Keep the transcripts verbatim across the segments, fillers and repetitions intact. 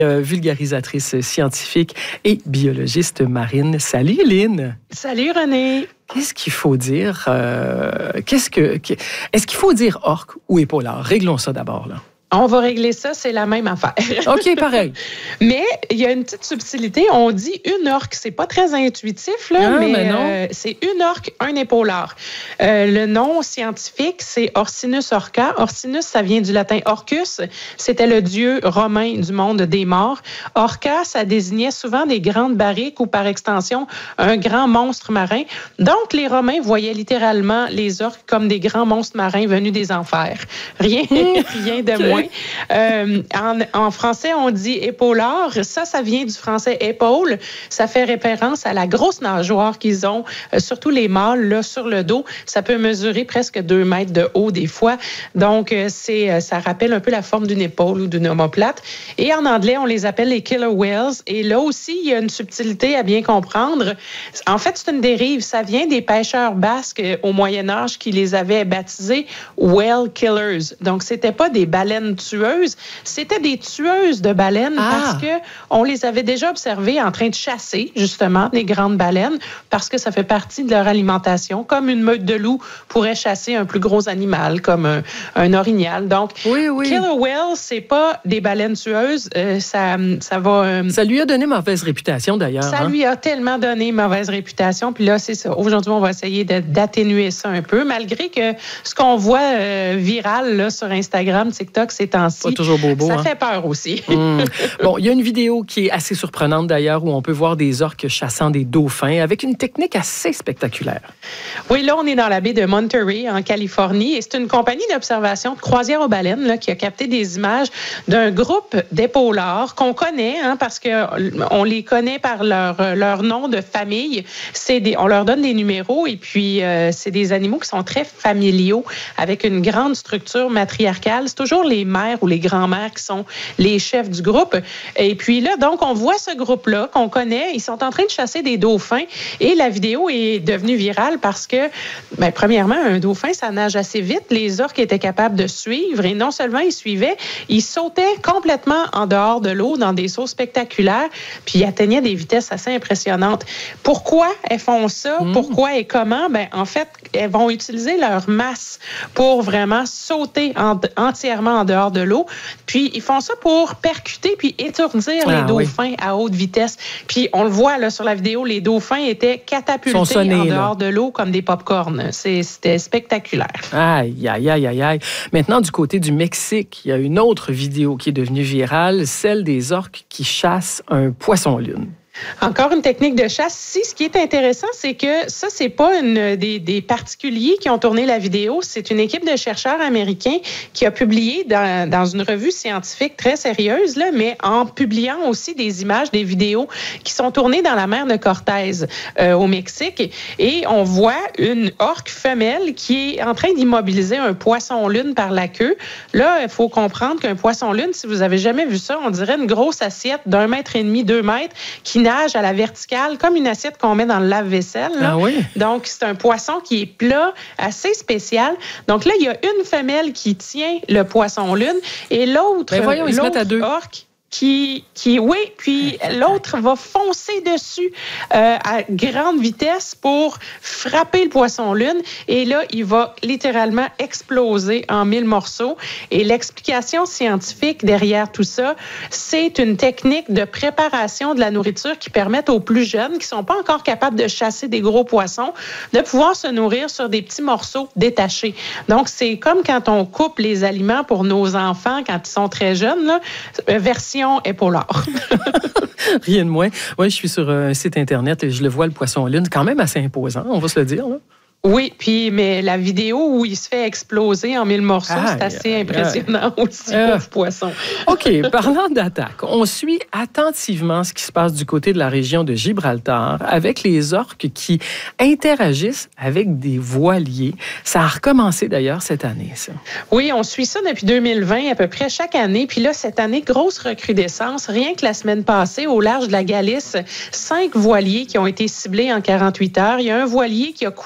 Euh, vulgarisatrice scientifique et biologiste marine. Salut Lynn! Salut René! Qu'est-ce qu'il faut dire? Euh, qu'est-ce que, est-ce qu'il faut dire orque ou épaulard? Réglons ça d'abord, là. On va régler ça, c'est la même affaire. OK, pareil. Mais il y a une petite subtilité. On dit une orque. C'est pas très intuitif, là, ah, mais, mais non. Euh, c'est une orque, un épaulard. Euh, le nom scientifique, c'est Orcinus orca. Orcinus, ça vient du latin orcus. C'était le dieu romain du monde des morts. Orca, ça désignait souvent des grandes barriques ou, par extension, un grand monstre marin. Donc, les Romains voyaient littéralement les orques comme des grands monstres marins venus des enfers. Rien, rien de moins. Euh, en, en français, on dit épaulard. Ça, ça vient du français épaule. Ça fait référence à la grosse nageoire qu'ils ont, euh, surtout les mâles, là, sur le dos. Ça peut mesurer presque deux mètres de haut des fois. Donc, euh, c'est, euh, ça rappelle un peu la forme d'une épaule ou d'une omoplate. Et en anglais, on les appelle les killer whales. Et là aussi, il y a une subtilité à bien comprendre. En fait, c'est une dérive. Ça vient des pêcheurs basques au Moyen-Âge qui les avaient baptisés whale killers. Donc, c'était pas des baleines tueuses, c'était des tueuses de baleines ah. parce que on les avait déjà observées en train de chasser justement des grandes baleines parce que ça fait partie de leur alimentation, comme une meute de loups pourrait chasser un plus gros animal comme un, un orignal. Donc, oui, oui. killer whale, c'est pas des baleines tueuses, euh, ça, ça va. Euh, ça lui a donné mauvaise réputation d'ailleurs. Ça hein? lui a tellement donné mauvaise réputation. Puis là, c'est ça. Aujourd'hui, on va essayer de, d'atténuer ça un peu, malgré que ce qu'on voit euh, viral là, sur Instagram, TikTok, ces temps-ci, pas toujours beau, beau, ça hein? fait peur aussi. mmh. Bon, il y a une vidéo qui est assez surprenante d'ailleurs où on peut voir des orques chassant des dauphins avec une technique assez spectaculaire. Oui, là, on est dans la baie de Monterey, en Californie, et c'est une compagnie d'observation de croisière aux baleines là, qui a capté des images d'un groupe d'épaulards qu'on connaît, hein, parce qu'on les connaît par leur, leur nom de famille. C'est des, on leur donne des numéros et puis euh, c'est des animaux qui sont très familiaux avec une grande structure matriarcale. C'est toujours les mères ou les grands-mères qui sont les chefs du groupe. Et puis là, donc, on voit ce groupe-là qu'on connaît. Ils sont en train de chasser des dauphins et la vidéo est devenue virale parce que, bien, premièrement, un dauphin, ça nage assez vite. Les orques étaient capables de suivre et non seulement ils suivaient, ils sautaient complètement en dehors de l'eau dans des sauts spectaculaires puis ils atteignaient des vitesses assez impressionnantes. Pourquoi elles font ça? Mmh. Pourquoi et comment? Bien, en fait, elles vont utiliser leur masse pour vraiment sauter en, entièrement en dehors de l'eau. Puis, ils font ça pour percuter puis étourdir ah, les dauphins oui. à haute vitesse. Puis, on le voit là, sur la vidéo, les dauphins étaient catapultés sonnés, en dehors là. de l'eau comme des pop-corns. C'est, c'était spectaculaire. Aïe, aïe, aïe, aïe, aïe. Maintenant, du côté du Mexique, il y a une autre vidéo qui est devenue virale, celle des orques qui chassent un poisson-lune. Encore une technique de chasse. Si, ce qui est intéressant, c'est que ça, c'est pas une, des, des particuliers qui ont tourné la vidéo. C'est une équipe de chercheurs américains qui a publié dans, dans une revue scientifique très sérieuse, là, mais en publiant aussi des images, des vidéos qui sont tournées dans la mer de Cortés euh, au Mexique. Et on voit une orque femelle qui est en train d'immobiliser un poisson-lune par la queue. Là, il faut comprendre qu'un poisson-lune, si vous avez jamais vu ça, on dirait une grosse assiette d'un mètre et demi, deux mètres, qui nage à la verticale, comme une assiette qu'on met dans le lave-vaisselle. Là. Ah oui? Donc, c'est un poisson qui est plat, assez spécial. Donc là, il y a une femelle qui tient le poisson-lune et l'autre, ben voyons, ils l'autre se mettent à deux. orque qui, qui, oui, puis l'autre va foncer dessus euh, à grande vitesse pour frapper le poisson-lune. Et là, il va littéralement exploser en mille morceaux. Et l'explication scientifique derrière tout ça, c'est une technique de préparation de la nourriture qui permet aux plus jeunes, qui sont pas encore capables de chasser des gros poissons, de pouvoir se nourrir sur des petits morceaux détachés. Donc, c'est comme quand on coupe les aliments pour nos enfants quand ils sont très jeunes, là, version épaulard. Rien de moins. Oui, je suis sur un site Internet et je le vois, le poisson-lune, quand même assez imposant, on va se le dire, là. Oui, puis mais la vidéo où il se fait exploser en mille morceaux, ah, c'est assez yeah, impressionnant yeah. aussi, euh, pauvre poisson. OK, parlant d'attaque, on suit attentivement ce qui se passe du côté de la région de Gibraltar avec les orques qui interagissent avec des voiliers. Ça a recommencé d'ailleurs cette année, ça. Oui, on suit ça depuis deux mille vingt à peu près chaque année. Puis là, cette année, grosse recrudescence. Rien que la semaine passée, au large de la Galice, cinq voiliers qui ont été ciblés en quarante-huit heures. Il y a un voilier qui a coulé à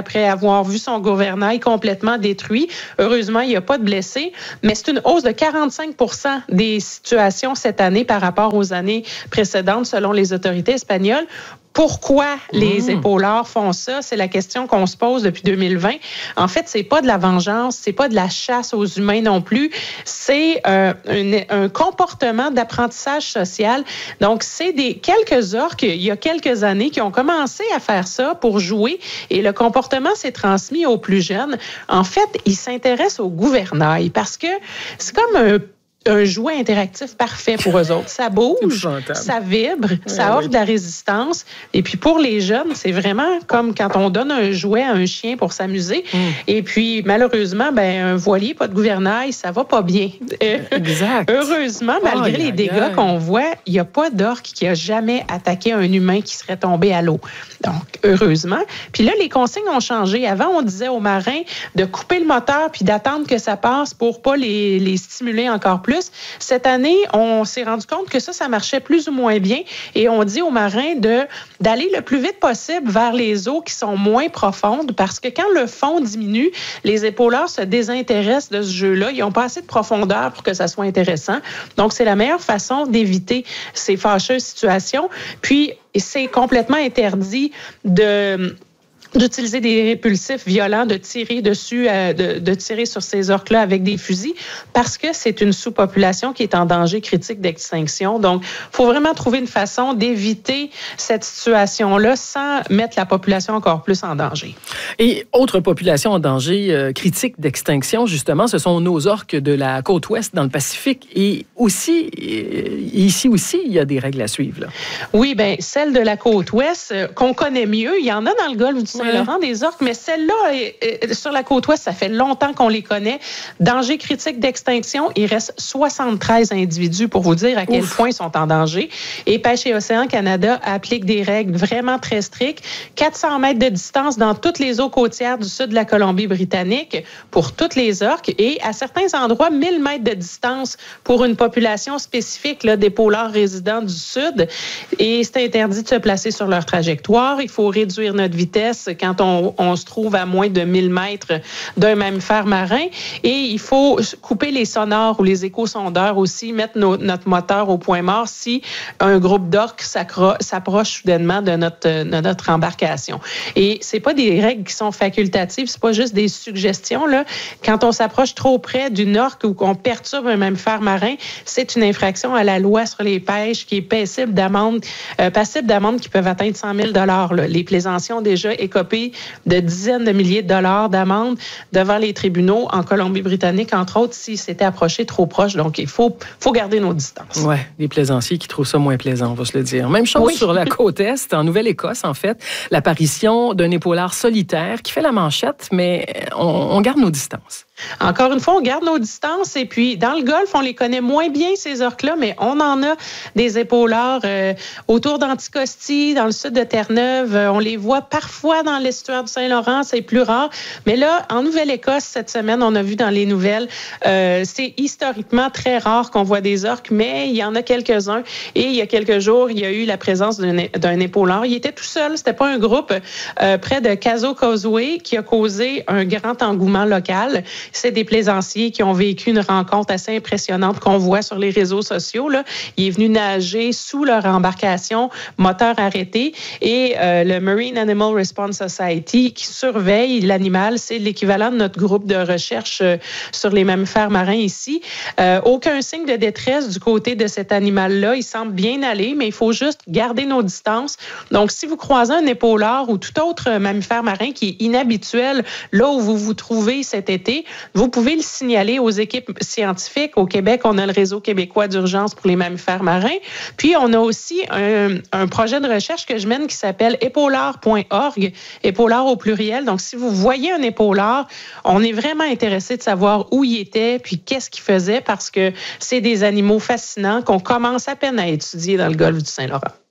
après avoir vu son gouvernail complètement détruit. Heureusement, il n'y a pas de blessés, mais c'est une hausse de quarante-cinq pour cent des situations cette année par rapport aux années précédentes, selon les autorités espagnoles. Pourquoi les mmh. épaulards font ça? C'est la question qu'on se pose depuis deux mille vingt. En fait, c'est pas de la vengeance, c'est pas de la chasse aux humains non plus. C'est euh, un, un comportement d'apprentissage social. Donc, c'est des quelques orques, il y a quelques années, qui ont commencé à faire ça pour jouer et le comportement s'est transmis aux plus jeunes. En fait, ils s'intéressent au gouvernail parce que c'est comme un un jouet interactif parfait pour eux autres. Ça bouge, ça vibre, oui, ça offre oui. de la résistance. Et puis, pour les jeunes, c'est vraiment comme quand on donne un jouet à un chien pour s'amuser. Mm. Et puis, malheureusement, ben, un voilier, pas de gouvernail, ça va pas bien. Exact. Heureusement, malgré oh, les dégâts yeah. qu'on voit, il n'y a pas d'orque qui a jamais attaqué un humain qui serait tombé à l'eau. Donc, heureusement. Puis là, les consignes ont changé. Avant, on disait aux marins de couper le moteur puis d'attendre que ça passe pour pas les, les stimuler encore plus. Cette année, on s'est rendu compte que ça, ça marchait plus ou moins bien et on dit aux marins de, d'aller le plus vite possible vers les eaux qui sont moins profondes parce que quand le fond diminue, les épaulards se désintéressent de ce jeu-là. Ils n'ont pas assez de profondeur pour que ça soit intéressant. Donc, c'est la meilleure façon d'éviter ces fâcheuses situations. Puis, c'est complètement interdit de... d'utiliser des répulsifs violents, de tirer dessus, euh, de, de tirer sur ces orques-là avec des fusils, parce que c'est une sous-population qui est en danger critique d'extinction. Donc, il faut vraiment trouver une façon d'éviter cette situation-là sans mettre la population encore plus en danger. Et autre population en danger euh, critique d'extinction, justement, ce sont nos orques de la côte ouest dans le Pacifique. Et aussi, euh, ici aussi, il y a des règles à suivre. Là. Oui, bien, celle de la côte ouest, euh, qu'on connaît mieux, il y en a dans le golfe du Saint-Laurent, des orques, mais celle-là, est, est, sur la côte ouest, ça fait longtemps qu'on les connaît. Danger critique d'extinction, il reste soixante-treize individus pour vous dire à quel Ouf. point ils sont en danger. Et Pêche et Océan Canada applique des règles vraiment très strictes. quatre cents mètres de distance dans toutes les eaux côtières du sud de la Colombie-Britannique pour toutes les orques et à certains endroits, mille mètres de distance pour une population spécifique là, d'épaulards résidents du sud. Et c'est interdit de se placer sur leur trajectoire. Il faut réduire notre vitesse quand on, on se trouve à moins de mille mètres d'un mammifère marin. Et il faut couper les sonars ou les échosondeurs aussi, mettre nos, notre moteur au point mort si un groupe d'orques s'approche soudainement de notre, de notre embarcation. Et c'est pas des règles qui sont facultatives, c'est pas juste des suggestions. Là. Quand on s'approche trop près d'une orque ou qu'on perturbe un mammifère marin, c'est une infraction à la loi sur les pêches qui est passible d'amende, euh, passible d'amende qui peuvent atteindre cent mille dollars. Là. Les plaisanciers ont déjà écopé de dizaines de milliers de dollars d'amende devant les tribunaux en Colombie-Britannique, entre autres, s'ils s'étaient approchés trop proches. Donc, il faut, faut garder nos distances. Oui, les plaisanciers qui trouvent ça moins plaisant, on va se le dire. Même chose oui. sur la côte Est, en Nouvelle-Écosse, en fait, l'apparition d'un épaulard solitaire qui fait la manchette, mais on, on garde nos distances. Encore une fois, on garde nos distances et puis dans le golfe, on les connaît moins bien, ces orques-là, mais on en a des épaulards euh, autour d'Anticosti, dans le sud de Terre-Neuve. On les voit parfois dans l'estuaire du Saint-Laurent, c'est plus rare. Mais là, en Nouvelle-Écosse, cette semaine, on a vu dans les nouvelles, euh, c'est historiquement très rare qu'on voit des orques, mais il y en a quelques-uns. Et il y a quelques jours, il y a eu la présence d'un, d'un épaulard. Il était tout seul, c'était pas un groupe, euh, près de Caso Causeway qui a causé un grand engouement local. C'est des plaisanciers qui ont vécu une rencontre assez impressionnante qu'on voit sur les réseaux sociaux. Là. Il est venu nager sous leur embarcation, moteur arrêté. Et euh, le Marine Animal Response Society qui surveille l'animal, c'est l'équivalent de notre groupe de recherche euh, sur les mammifères marins ici. Euh, aucun signe de détresse du côté de cet animal-là. Il semble bien aller, mais il faut juste garder nos distances. Donc, si vous croisez un épaulard ou tout autre mammifère marin qui est inhabituel là où vous vous trouvez cet été, vous pouvez le signaler aux équipes scientifiques. Au Québec, on a le Réseau québécois d'urgence pour les mammifères marins. Puis, on a aussi un, un projet de recherche que je mène qui s'appelle épaulard point org, épaulard au pluriel. Donc, si vous voyez un épaulard, on est vraiment intéressé de savoir où il était puis qu'est-ce qu'il faisait parce que c'est des animaux fascinants qu'on commence à peine à étudier dans le golfe du Saint-Laurent.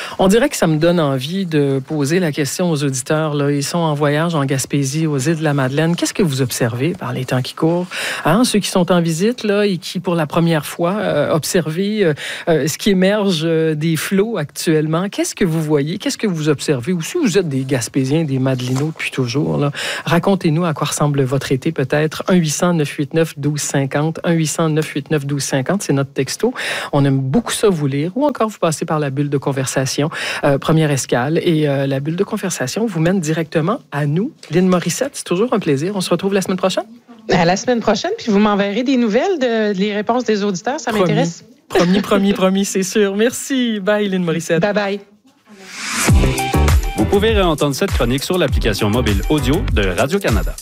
On dirait que ça me donne envie de poser la question aux auditeurs. Là. Ils sont en voyage en Gaspésie, aux îles de la Madeleine. Qu'est-ce que vous observez par les temps qui courent? Hein? Ceux qui sont en visite là, et qui, pour la première fois, euh, observent euh, euh, ce qui émerge euh, des flots actuellement. Qu'est-ce que vous voyez? Qu'est-ce que vous observez? Ou si vous êtes des Gaspésiens, des Madelinots depuis toujours, là, racontez-nous à quoi ressemble votre été peut-être. un huit cent neuf huit neuf douze cinquante. un huit cent neuf huit neuf douze cinquante, c'est notre texto. On aime beaucoup ça vous lire. Ou encore vous passez par la bulle de conversation. Euh, première escale. Et euh, la bulle de conversation vous mène directement à nous. Lynn Morissette, c'est toujours un plaisir. On se retrouve la semaine prochaine? À la semaine prochaine, puis vous m'enverrez des nouvelles de, des réponses des auditeurs. Ça promis, m'intéresse. Promis, promis, promis, c'est sûr. Merci. Bye, Lynn Morissette. Bye bye. Vous pouvez réentendre cette chronique sur l'application mobile audio de Radio-Canada.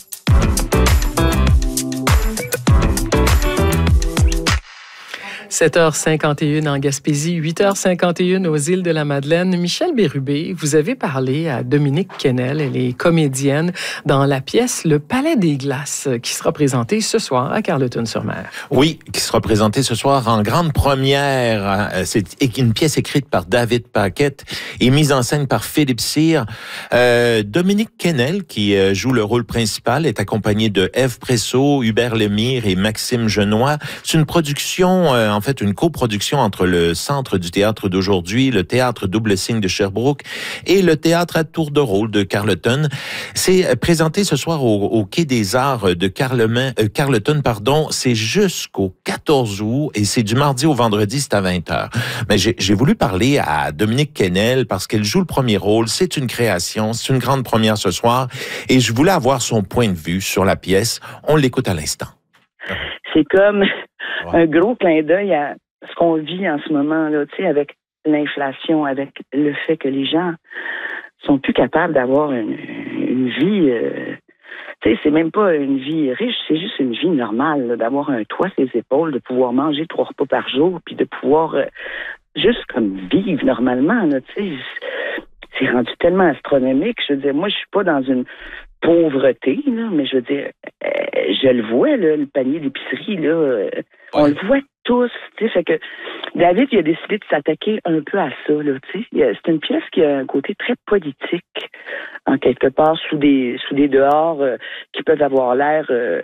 sept heures cinquante et une en Gaspésie, huit heures cinquante et une aux îles de la Madeleine. Michel Bérubé, vous avez parlé à Dominique Quesnel, elle est comédienne dans la pièce Le Palais des Glaces, qui sera présentée ce soir à Carleton-sur-Mer. Oui, qui sera présentée ce soir en grande première. C'est une pièce écrite par David Paquette et mise en scène par Philippe Cyr. Euh, Dominique Quesnel, qui joue le rôle principal, est accompagné de Ève Presso, Hubert Lemire et Maxime Genois. C'est une production euh, en fait une coproduction entre le Centre du théâtre d'aujourd'hui, le Théâtre Double Cygne de Sherbrooke et le Théâtre à tour de rôle de Carleton. C'est présenté ce soir au, au Quai des Arts de Carleton, euh, Carleton, pardon. C'est jusqu'au quatorze août et c'est du mardi au vendredi, c'est à vingt heures. Mais j'ai, j'ai voulu parler à Dominique Quesnel parce qu'elle joue le premier rôle. C'est une création, c'est une grande première ce soir et je voulais avoir son point de vue sur la pièce. On l'écoute à l'instant. C'est comme un gros clin d'œil à ce qu'on vit en ce moment, là, tu sais, avec l'inflation, avec le fait que les gens sont plus capables d'avoir une, une vie, euh, tu sais, c'est même pas une vie riche, c'est juste une vie normale, là, d'avoir un toit sur les épaules, de pouvoir manger trois repas par jour, puis de pouvoir euh, juste comme vivre normalement, là, tu sais. C'est rendu tellement astronomique. Je veux dire, moi, je suis pas dans une pauvreté, là, mais je veux dire, euh, je le vois, là, le panier d'épicerie, là, euh, ouais. On le voit tous, tu sais, fait que David, il a décidé de s'attaquer un peu à ça, là, tu sais. C'est une pièce qui a un côté très politique, en quelque part, sous des sous des dehors euh, qui peuvent avoir l'air euh,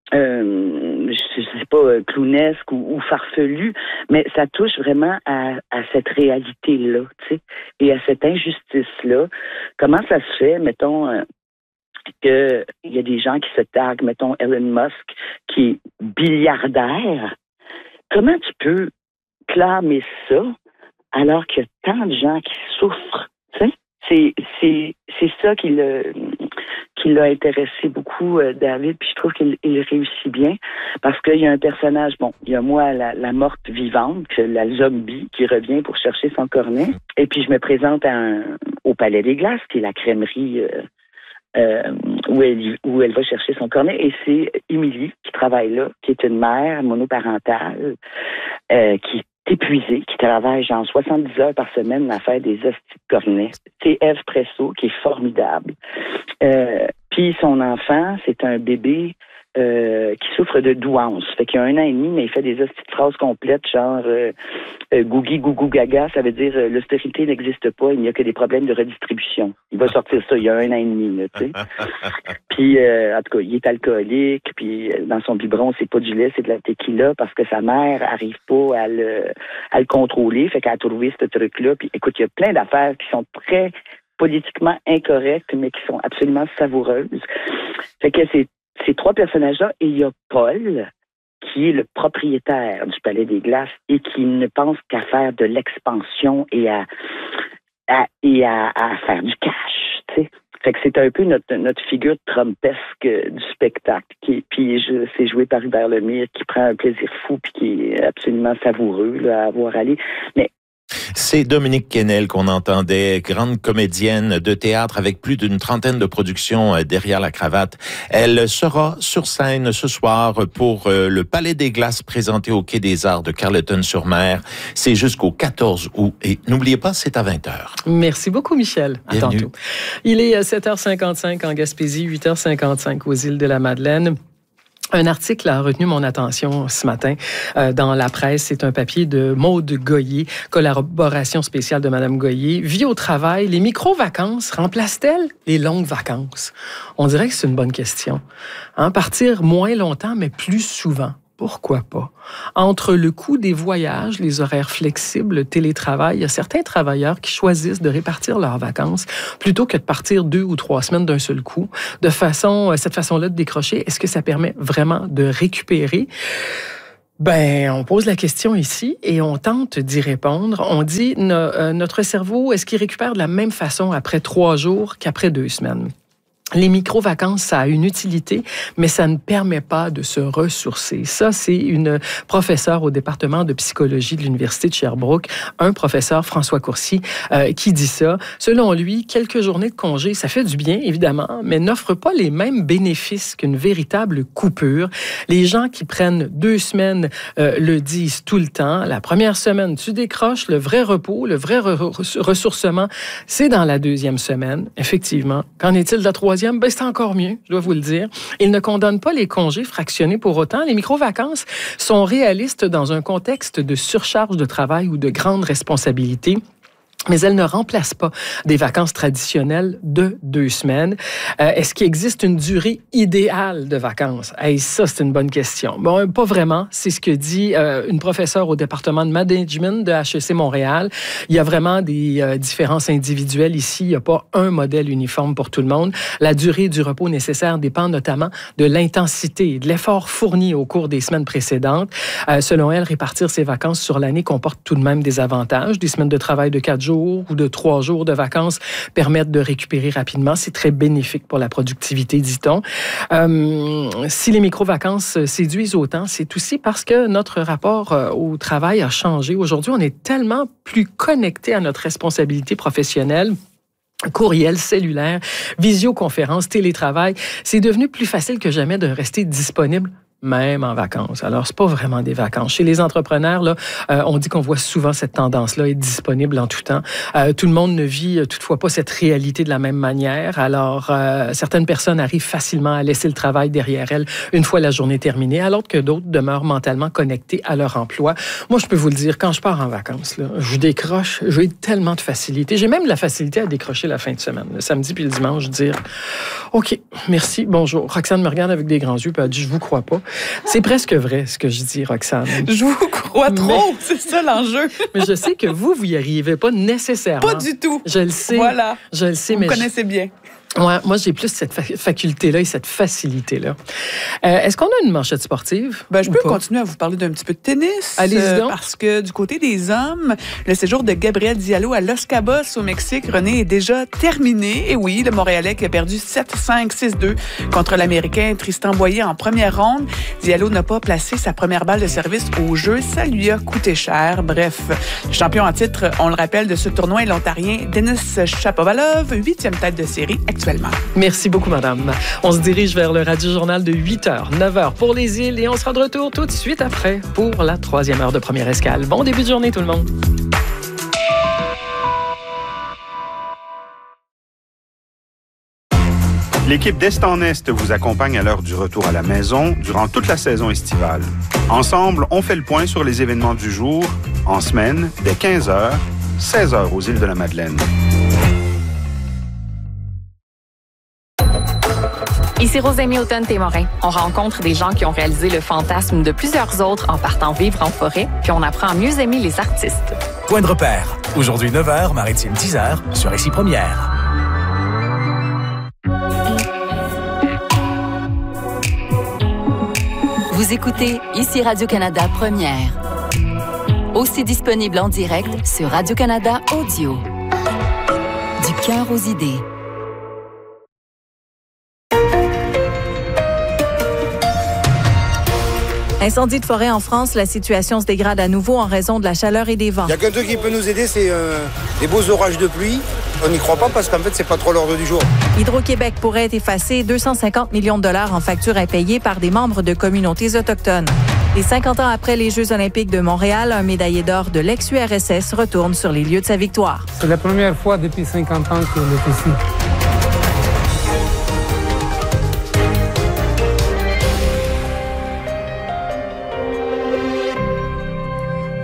Euh, je sais pas, clownesque ou, ou farfelu, mais ça touche vraiment à, à cette réalité-là, tu sais, et à cette injustice-là. Comment ça se fait, mettons, euh, qu'il y a des gens qui se taguent, mettons, Elon Musk, qui est milliardaire. Comment tu peux clamer ça alors qu'il y a tant de gens qui souffrent, tu sais? C'est, c'est, c'est ça qui l'a, qui l'a intéressé beaucoup, euh, David, puis je trouve qu'il il réussit bien, parce qu'il y a un personnage, bon, il y a moi, la, la morte vivante, la zombie, qui revient pour chercher son cornet, et puis je me présente à un, au Palais des Glaces, qui est la crèmerie euh, euh, où, elle, où elle va chercher son cornet, et c'est Émilie qui travaille là, qui est une mère monoparentale, euh, qui épuisée, qui travaille genre soixante-dix heures par semaine à faire des hosties de cornets. C'est Ève Presso, qui est formidable. Euh, puis son enfant, c'est un bébé euh, qui souffre de douance. Fait qu'il a un an et demi, mais il fait des hosties de phrases complètes, genre euh, euh, gougui, gougou, gaga, ça veut dire euh, l'austérité n'existe pas, il n'y a que des problèmes de redistribution. Il va sortir ça, il y a un an et demi, là, tu sais. Puis, euh, en tout cas, il est alcoolique, puis dans son biberon, c'est pas du lait, c'est de la tequila, parce que sa mère arrive pas à le, à le contrôler, fait qu'elle a trouvé ce truc-là. Puis, écoute, il y a plein d'affaires qui sont très politiquement incorrectes, mais qui sont absolument savoureuses. Fait que c'est ces trois personnages-là, et il y a Paul, qui est le propriétaire du Palais des Glaces et qui ne pense qu'à faire de l'expansion et à, à, et à, à faire du cash, tu sais. Fait que c'est un peu notre, notre figure trumpesque du spectacle. Qui, puis je, c'est joué par Hubert Lemire, qui prend un plaisir fou puis qui est absolument savoureux là, à voir aller. Mais c'est Dominique Quesnel qu'on entendait, grande comédienne de théâtre avec plus d'une trentaine de productions derrière la cravate. Elle sera sur scène ce soir pour le Palais des Glaces présenté au Quai des Arts de Carleton-sur-Mer. C'est jusqu'au quatorze août. Et n'oubliez pas, c'est à vingt heures. Merci beaucoup, Michel. À Bienvenue. Tantôt. Il est sept heures cinquante-cinq en Gaspésie, huit heures cinquante-cinq aux îles de la Madeleine. Un article a retenu mon attention ce matin euh, dans la presse. C'est un papier de Maude Goyer, collaboration spéciale de Mme Goyer. Vie au travail, les micro-vacances remplacent-elles les longues vacances? On dirait que c'est une bonne question. Hein, partir moins longtemps, mais plus souvent. Pourquoi pas? Entre le coût des voyages, les horaires flexibles, le télétravail, il y a certains travailleurs qui choisissent de répartir leurs vacances plutôt que de partir deux ou trois semaines d'un seul coup. De façon, cette façon-là de décrocher, est-ce que ça permet vraiment de récupérer? Ben, on pose la question ici et on tente d'y répondre. On dit, no, euh, notre cerveau, est-ce qu'il récupère de la même façon après trois jours qu'après deux semaines? Les micro-vacances, ça a une utilité, mais ça ne permet pas de se ressourcer. Ça, c'est une professeure au département de psychologie de l'Université de Sherbrooke, un professeur, François Courcy, euh, qui dit ça. Selon lui, quelques journées de congé, ça fait du bien, évidemment, mais n'offre pas les mêmes bénéfices qu'une véritable coupure. Les gens qui prennent deux semaines euh, le disent tout le temps. La première semaine, tu décroches. Le vrai repos, le vrai re- ressourcement, c'est dans la deuxième semaine. Effectivement. Qu'en est-il de la troisième? Ben, c'est encore mieux, je dois vous le dire. Il ne condamne pas les congés fractionnés pour autant. Les micro-vacances sont réalistes dans un contexte de surcharge de travail ou de grande responsabilité. Mais elles ne remplacent pas des vacances traditionnelles de deux semaines. Euh, est-ce qu'il existe une durée idéale de vacances? Hey, ça, c'est une bonne question. Bon, pas vraiment. C'est ce que dit euh, une professeure au département de management de H E C Montréal. Il y a vraiment des euh, différences individuelles ici. Il n'y a pas un modèle uniforme pour tout le monde. La durée du repos nécessaire dépend notamment de l'intensité et de l'effort fourni au cours des semaines précédentes. Euh, selon elle, répartir ses vacances sur l'année comporte tout de même des avantages. Des semaines de travail de quatre jours ou de trois jours de vacances permettent de récupérer rapidement. C'est très bénéfique pour la productivité, dit-on. Euh, si les micro-vacances séduisent autant, c'est aussi parce que notre rapport au travail a changé. Aujourd'hui, on est tellement plus connecté à notre responsabilité professionnelle. Courriel, cellulaire, visioconférence, télétravail. C'est devenu plus facile que jamais de rester disponible même en vacances. Alors, c'est pas vraiment des vacances. Chez les entrepreneurs, là, euh, on dit qu'on voit souvent cette tendance-là être disponible en tout temps. Euh, tout le monde ne vit euh, toutefois pas cette réalité de la même manière. Alors, euh, certaines personnes arrivent facilement à laisser le travail derrière elles une fois la journée terminée, alors que d'autres demeurent mentalement connectés à leur emploi. Moi, je peux vous le dire, quand je pars en vacances, là, je décroche, j'ai tellement de facilité. J'ai même de la facilité à décrocher la fin de semaine, le samedi puis le dimanche, dire « OK, merci, bonjour ». Roxane me regarde avec des grands yeux puis elle dit « Je vous crois pas ». C'est presque vrai, ce que je dis, Roxane. Je vous crois trop, mais, c'est ça l'enjeu. Mais je sais que vous, vous n'y arrivez pas nécessairement. Pas du tout. Je le sais. Voilà. Je le sais, vous mais me connaissez je... bien. Ouais, moi, j'ai plus cette fa- faculté-là et cette facilité-là. Euh, est-ce qu'on a une manchette sportive? Ben, je peux continuer à vous parler d'un petit peu de tennis. Allez-y donc. Euh, parce que du côté des hommes, le séjour de Gabriel Diallo à Los Cabos au Mexique, René, est déjà terminé. Et oui, le Montréalais qui a perdu sept cinq, six deux contre l'Américain Tristan Boyer en première ronde. Diallo n'a pas placé sa première balle de service au jeu. Ça lui a coûté cher. Bref, le champion en titre, on le rappelle, de ce tournoi est l'Ontarien Denis Shapovalov, huitième tête de série actuellement. Merci beaucoup, madame. On se dirige vers le Radio-Journal de huit heures, neuf heures pour les îles et on sera de retour tout de suite après pour la troisième heure de Première Escale. Bon début de journée, tout le monde. L'équipe d'Est en Est vous accompagne à l'heure du retour à la maison durant toute la saison estivale. Ensemble, on fait le point sur les événements du jour, en semaine, dès quinze heures, seize heures aux îles de la Madeleine. Ici Rosémie Automne-Témorin. On rencontre des gens qui ont réalisé le fantasme de plusieurs autres en partant vivre en forêt, puis on apprend à mieux aimer les artistes. Point de repère. Aujourd'hui neuf heures, Maritime dix heures, sur Ici Première. Vous écoutez Ici Radio-Canada Première. Aussi disponible en direct sur Radio-Canada Audio. Du cœur aux idées. Incendie de forêt en France, la situation se dégrade à nouveau en raison de la chaleur et des vents. Il y a qu'un truc qui peut nous aider, c'est euh, des beaux orages de pluie. On n'y croit pas parce qu'en fait, c'est pas trop l'ordre du jour. Hydro-Québec pourrait effacer deux cent cinquante millions de dollars en factures impayées par des membres de communautés autochtones. Et cinquante ans après les Jeux olympiques de Montréal, un médaillé d'or de l'ex-U R S S retourne sur les lieux de sa victoire. C'est la première fois depuis cinquante ans qu'il est ici.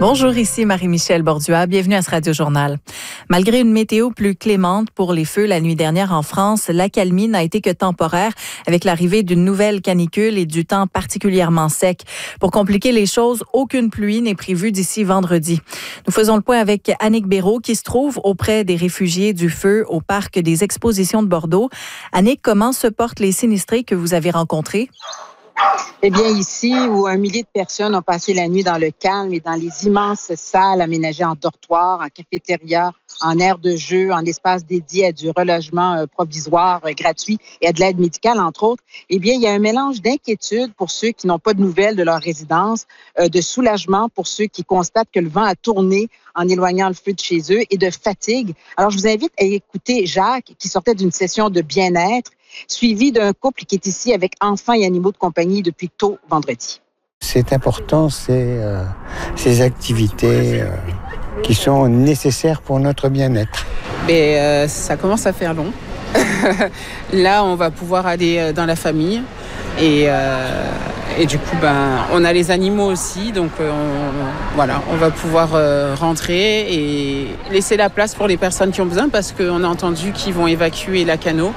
Bonjour, ici Marie-Michel Bordua. Bienvenue à ce Radio-Journal. Malgré une météo plus clémente pour les feux la nuit dernière en France, l'accalmie n'a été que temporaire avec l'arrivée d'une nouvelle canicule et du temps particulièrement sec. Pour compliquer les choses, aucune pluie n'est prévue d'ici vendredi. Nous faisons le point avec Annick Béraud qui se trouve auprès des réfugiés du feu au parc des Expositions de Bordeaux. Annick, comment se portent les sinistrés que vous avez rencontrés? Eh bien, ici, où un millier de personnes ont passé la nuit dans le calme et dans les immenses salles aménagées en dortoirs, en cafétéria, en aires de jeu, en espaces dédiés à du relogement euh, provisoire euh, gratuit et à de l'aide médicale, entre autres, eh bien, il y a un mélange d'inquiétude pour ceux qui n'ont pas de nouvelles de leur résidence, euh, de soulagement pour ceux qui constatent que le vent a tourné en éloignant le feu de chez eux et de fatigue. Alors, je vous invite à écouter Jacques, qui sortait d'une session de bien-être, suivi d'un couple qui est ici avec enfants et animaux de compagnie depuis tôt vendredi. C'est important, c'est euh, ces activités euh, qui sont nécessaires pour notre bien-être. Mais, euh, ça commence à faire long. Là, on va pouvoir aller dans la famille et, euh, et du coup, ben, on a les animaux aussi, donc euh, on, voilà, on va pouvoir euh, rentrer et laisser la place pour les personnes qui ont besoin parce qu'on a entendu qu'ils vont évacuer la canot.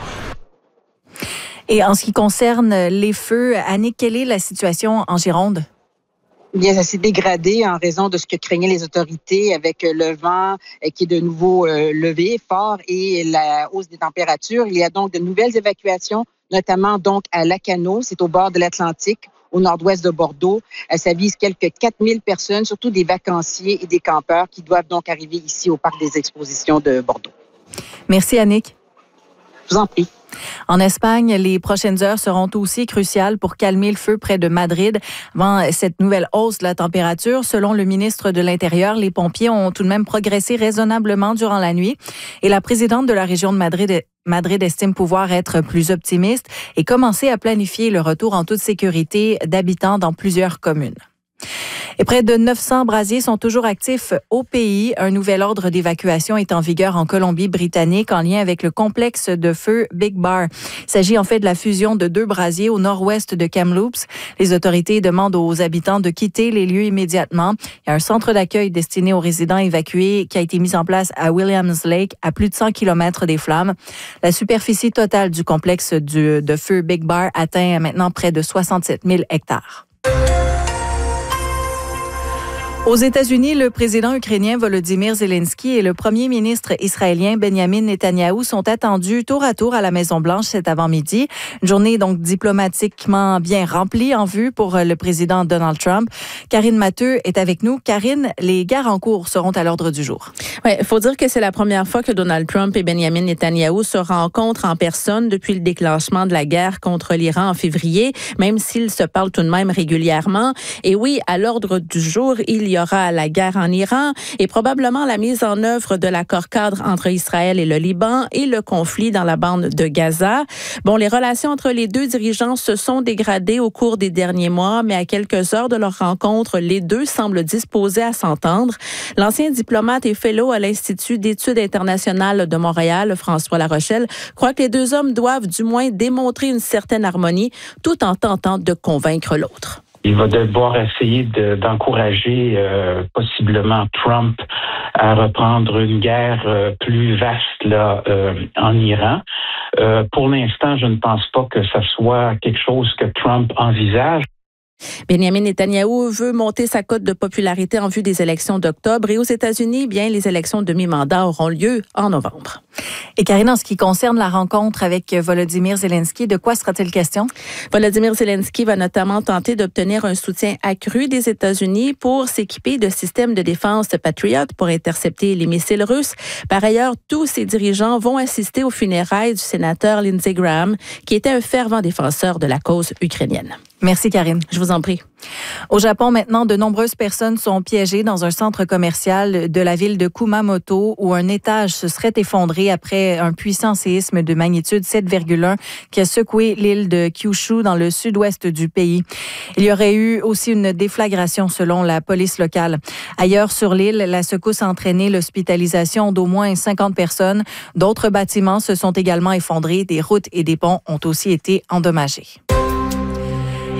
Et en ce qui concerne les feux, Annick, quelle est la situation en Gironde? Bien, ça s'est dégradé en raison de ce que craignaient les autorités avec le vent qui est de nouveau euh, levé fort et la hausse des températures. Il y a donc de nouvelles évacuations, notamment donc à Lacano, c'est au bord de l'Atlantique, au nord-ouest de Bordeaux. Ça vise quelques quatre mille personnes, surtout des vacanciers et des campeurs qui doivent donc arriver ici au parc des Expositions de Bordeaux. Merci, Annick. Je vous en prie. En Espagne, les prochaines heures seront aussi cruciales pour calmer le feu près de Madrid. Avant cette nouvelle hausse de la température, selon le ministre de l'Intérieur, les pompiers ont tout de même progressé raisonnablement durant la nuit. Et la présidente de la région de Madrid, Madrid estime pouvoir être plus optimiste et commencer à planifier le retour en toute sécurité d'habitants dans plusieurs communes. Et près de neuf cents brasiers sont toujours actifs au pays. Un nouvel ordre d'évacuation est en vigueur en Colombie-Britannique en lien avec le complexe de feu Big Bar. Il s'agit en fait de la fusion de deux brasiers au nord-ouest de Kamloops. Les autorités demandent aux habitants de quitter les lieux immédiatement. Il y a un centre d'accueil destiné aux résidents évacués qui a été mis en place à Williams Lake, à plus de cent kilomètres des flammes. La superficie totale du complexe du, de feu Big Bar atteint maintenant près de soixante-sept mille hectares. Aux États-Unis, le président ukrainien Volodymyr Zelensky et le premier ministre israélien Benjamin Netanyahou sont attendus tour à tour à la Maison-Blanche cet avant-midi. Une journée donc diplomatiquement bien remplie en vue pour le président Donald Trump. Karine Matteux est avec nous. Karine, les guerres en cours seront à l'ordre du jour. Oui, il faut dire que c'est la première fois que Donald Trump et Benjamin Netanyahou se rencontrent en personne depuis le déclenchement de la guerre contre l'Iran en février, même s'ils se parlent tout de même régulièrement. Et oui, à l'ordre du jour, il y aura la guerre en Iran et probablement la mise en œuvre de l'accord-cadre entre Israël et le Liban et le conflit dans la bande de Gaza. Bon, les relations entre les deux dirigeants se sont dégradées au cours des derniers mois, mais à quelques heures de leur rencontre, les deux semblent disposés à s'entendre. L'ancien diplomate et fellow à l'Institut d'études internationales de Montréal, François Larochelle, croit que les deux hommes doivent du moins démontrer une certaine harmonie tout en tentant de convaincre l'autre. Il va devoir essayer de, d'encourager euh, possiblement Trump à reprendre une guerre euh, plus vaste là euh, en Iran. Euh, pour l'instant, je ne pense pas que ça soit quelque chose que Trump envisage. Benjamin Netanyahou veut monter sa cote de popularité en vue des élections d'octobre et aux États-Unis, bien, les élections de mi-mandat auront lieu en novembre. Et Karine, en ce qui concerne la rencontre avec Volodymyr Zelensky, de quoi sera-t-il question? Volodymyr Zelensky va notamment tenter d'obtenir un soutien accru des États-Unis pour s'équiper de systèmes de défense Patriot pour intercepter les missiles russes. Par ailleurs, tous ces dirigeants vont assister aux funérailles du sénateur Lindsey Graham, qui était un fervent défenseur de la cause ukrainienne. Merci, Karine. Je vous en prie. Au Japon, maintenant, de nombreuses personnes sont piégées dans un centre commercial de la ville de Kumamoto où un étage se serait effondré après un puissant séisme de magnitude sept virgule un qui a secoué l'île de Kyushu dans le sud-ouest du pays. Il y aurait eu aussi une déflagration selon la police locale. Ailleurs sur l'île, la secousse a entraîné l'hospitalisation d'au moins cinquante personnes. D'autres bâtiments se sont également effondrés. Des routes et des ponts ont aussi été endommagés.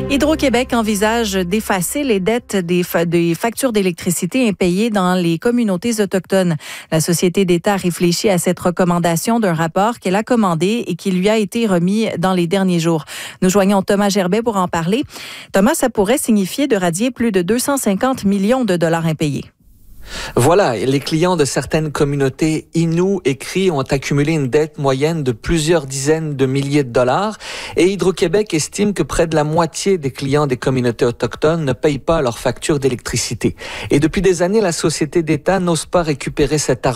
Hydro-Québec envisage d'effacer les dettes des, fa- des factures d'électricité impayées dans les communautés autochtones. La Société d'État réfléchit à cette recommandation d'un rapport qu'elle a commandé et qui lui a été remis dans les derniers jours. Nous joignons Thomas Gerbet pour en parler. Thomas, ça pourrait signifier de radier plus de deux cent cinquante millions de dollars impayés. Voilà, les clients de certaines communautés Innu et Cris ont accumulé une dette moyenne de plusieurs dizaines de milliers de dollars et Hydro-Québec estime que près de la moitié des clients des communautés autochtones ne payent pas leurs factures d'électricité. Et depuis des années, la Société d'État n'ose pas récupérer cet argent